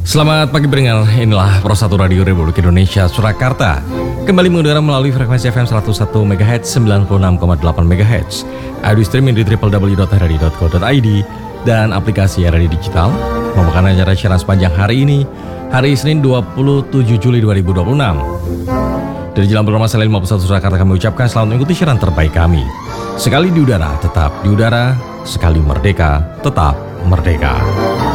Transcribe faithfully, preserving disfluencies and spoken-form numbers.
Selamat pagi pendengar, inilah Pro satu Radio Republik Indonesia Surakarta. Kembali mengudara melalui frekuensi F M seratus satu megahertz, sembilan puluh enam koma delapan megahertz. Audio streaming di w w w titik r r i titik co titik i d dan aplikasi R R I Digital. Merupakan acara siaran sepanjang hari ini, hari Senin dua puluh tujuh Juli dua ribu dua puluh enam. Dari Jalan Bernama Selain lima puluh satu Surakarta kami ucapkan selamat mengikuti siaran terbaik kami. Sekali di udara, tetap di udara. Sekali merdeka, tetap merdeka.